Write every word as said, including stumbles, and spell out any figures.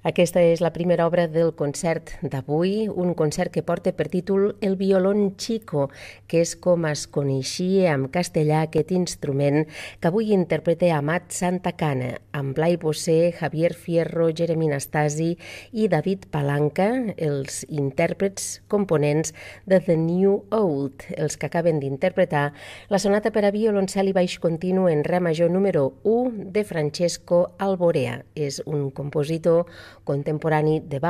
Aquesta és la primera obra del concert d'avui, un concert que porta per títol El violón chico, que és com es coneixia en castellà aquest instrument que avui interpreta Amat Santacana, amb Blai Bossé, Javier Fierro, Jeremy Nastasi i David Palanca, els intèrprets components de The New Old, els que acaben d'interpretar la sonata per a violoncel i baix continu en re major número u de Francesco Alborea. És un compositor contemporani de